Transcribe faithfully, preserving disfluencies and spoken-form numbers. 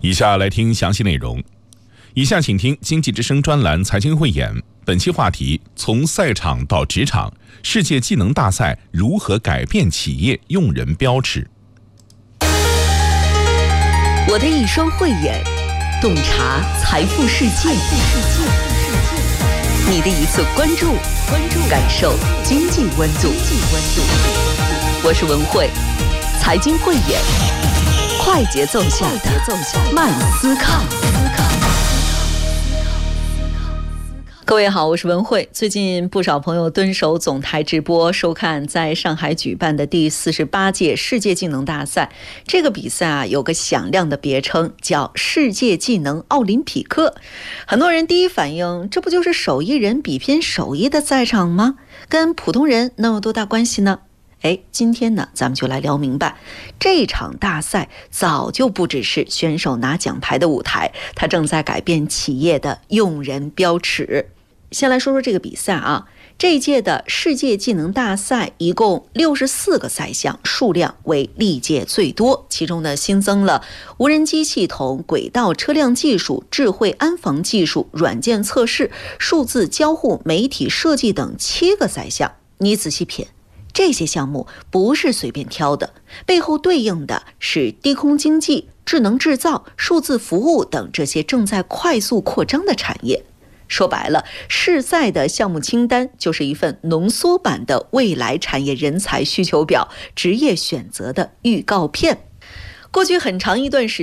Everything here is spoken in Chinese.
以下来听详细内容。以下请听经济之声专栏财经汇演，本期话题：从赛场到职场，世界技能大赛如何改变企业用人标尺？ 我的一双慧眼，洞察财富世界；你的一次关注，关注感受经济温度。我是文慧，财经慧眼，快节奏下的慢思考。各位好，我是文慧。最近不少朋友蹲守总台直播收看在上海举办的第四十八届世界技能大赛。这个比赛啊，有个响亮的别称，叫世界技能奥林匹克。很多人第一反应，这不就是手艺人比拼手艺的赛场吗？跟普通人能有多大关系呢？哎，今天呢，咱们就来聊明白，这场大赛早就不只是选手拿奖牌的舞台，它正在改变企业的用人标尺。先来说说这个比赛啊，这一届的世界技能大赛一共六十四个赛项，数量为历届最多。其中呢，新增了无人机系统、轨道车辆技术、智慧安防技术、软件测试、数字交互、媒体设计等七个赛项。你仔细品，这些项目不是随便挑的，背后对应的是低空经济、智能制造、数字服务等这些正在快速扩张的产业。说白了，世赛的项目清单就是一份浓缩版的未来产业人才需求表，职业选择的预告片。过去很长一段时间